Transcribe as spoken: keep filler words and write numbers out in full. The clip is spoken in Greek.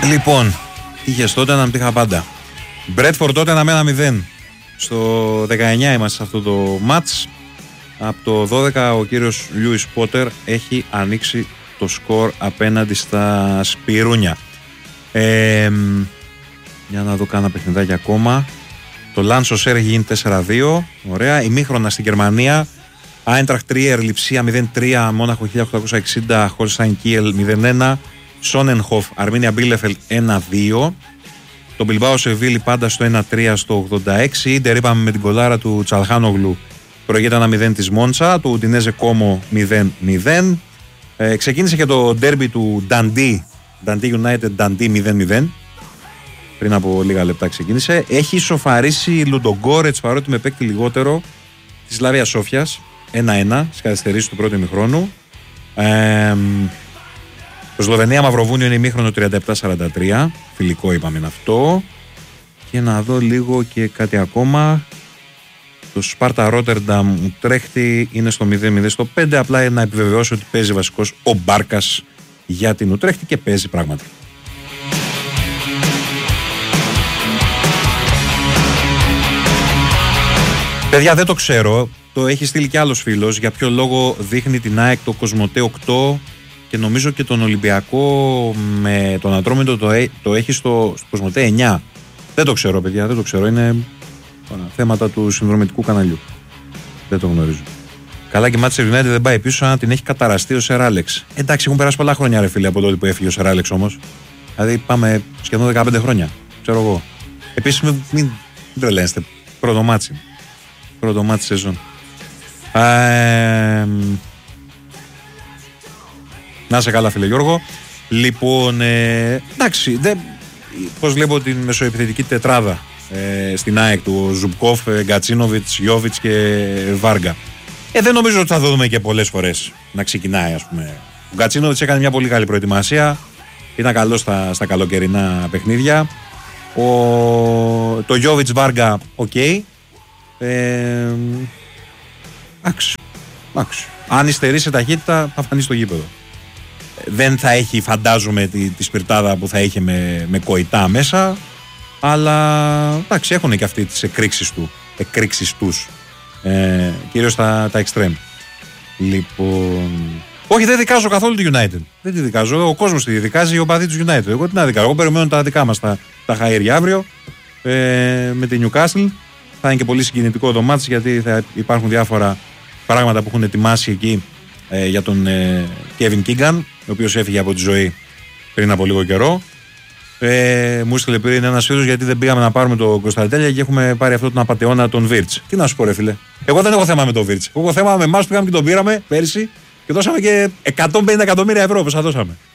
Λοιπόν, είχες τότε να μτύχα πάντα. Μπρέτφορντ τότε να με ένα μηδέν. Στο δεκαεννιά είμαστε σε αυτό το μάτς. Από το δώδεκα ο κύριος Λιούις Πότερ έχει ανοίξει το σκορ απέναντι στα Σπυρούνια. Ε, για να δω κάνα παιχνιδάκι ακόμα. Το Λάνσο Σέρ έχει γίνει τέσσερα δύο. Ωραία. Ημίχρονα στην Γερμανία. Άιντραχτ Τρίερ Λιψία μηδέν τρία. Μόναχο χίλια οκτακόσια εξήντα. Χολστάιν Κίελ μηδέν ένα. Σόνενχοφ Αρμίνια Μπίλεφελ ένα δύο. Το Μπιλμπάο Σεβίλη πάντα στο ένα τρία στο ογδόντα έξι. Ίντερ είπαμε με την κολάρα του Τσαλχάνογλου. Προηγείται ένα μηδέν της Μόντσα. Του Ουντινέζε Κόμο μηδέν μηδέν. Ε, ξεκίνησε και το ντέρμπι του Νταντί. Νταντί United Νταντί μηδέν μηδέν. Πριν από λίγα λεπτά ξεκίνησε. Έχει ισοφαρίσει Λουντογκόρετς παρότι με παίκτη λιγότερο τη Σλάβια Σόφιας ένα ένα στις καθυστερήσεις του πρώτου ημιχρόνου. Ε, το Σλοβενία Μαυροβούνιο είναι ημίχρονο τριάντα επτά σαράντα τρία. Φιλικό είπαμε είναι αυτό. Και να δω λίγο και κάτι ακόμα. Το Σπάρτα Ρότερνταμ Ουτρέχτη είναι στο μηδέν μηδέν στο πέντε. Απλά να επιβεβαιώσω ότι παίζει βασικός ο Μπάρκας για την Ουτρέχτη και παίζει πράγματι. Παιδιά, δεν το ξέρω. Το έχει στείλει κι άλλος φίλος. Για ποιο λόγο δείχνει την ΑΕΚ το Κοσμοτέ οκτώ και νομίζω και τον Ολυμπιακό με τον Ατρόμητο το, το έχει στο, στο Κοσμοτέ εννιά. Δεν το ξέρω, παιδιά, δεν το ξέρω. Είναι θέματα του συνδρομητικού καναλιού. Δεν το γνωρίζω. Καλά και η Manchester United δεν πάει πίσω αν την έχει καταραστεί ο Σερ Άλεξ. Εντάξει, έχουν περάσει πολλά χρόνια, ρε φίλε, από τότε που έφυγε ο Σερ Άλεξ όμως. Δηλαδή πάμε σχεδόν δεκαπέντε χρόνια. Ξέρω εγώ. Επίσης, μην, μην τρελαίνεστε. Πρώτο μάτσι. Πρώτο μάτσι σεζόν. Ε, να σε καλά, φίλε Γιώργο. Λοιπόν, ε, εντάξει, δεν, πώς βλέπω την μεσοεπιθετική τετράδα ε, στην ΑΕΚ του Ζουμπκόφ, ε, Γκατσίνοβιτς, Γιόβιτς και Βάργα. Ε, δεν νομίζω ότι θα το δούμε και πολλές φορές να ξεκινάει, ας πούμε. Ο Γκατσίνοβιτς έκανε μια πολύ καλή προετοιμασία. Ήταν καλός στα, στα καλοκαιρινά παιχνίδια. Ο, το Γιόβιτς Βάργα, οκ. Okay. Ε, άξιο, άξιο. Αν υστερήσει ταχύτητα θα φανεί στο γήπεδο. Δεν θα έχει, φαντάζομαι, τη, τη σπιρτάδα που θα είχε με, με Κοϊτά μέσα, αλλά εντάξει, έχουν και αυτοί τις εκρήξεις του, εκρήξεις τους, ε, κυρίως τα, τα extreme. Λοιπόν, όχι, δεν δικάζω καθόλου τη United. Δεν τη δικάζω. Ο κόσμος τη δικάζει, οι οπαδοί του United. Εγώ τι να δικάζω. Εγώ περιμένω τα δικά μας τα, τα χαΐρια αύριο ε, με τη Newcastle. Θα είναι και πολύ συγκινητικό το μάτς γιατί θα υπάρχουν διάφορα πράγματα που έχουν ετοιμάσει εκεί ε, για τον ε, Kevin Keegan, ο οποίος έφυγε από τη ζωή πριν από λίγο καιρό. Ε, μου έστειλε πριν ένας φίλος γιατί δεν πήγαμε να πάρουμε τον Κωνσταντέλια και έχουμε πάρει αυτό τον απατεώνα τον Βίρτς. Τι να σου πω, ρε φίλε. Εγώ δεν έχω θέμα με τον Βίρτς. Εγώ έχω θέμα με εμάς που πήγαμε και τον πήραμε πέρσι και δώσαμε και εκατόν πενήντα εκατομμύρια ευρώ. Πώς θα δώσαμε.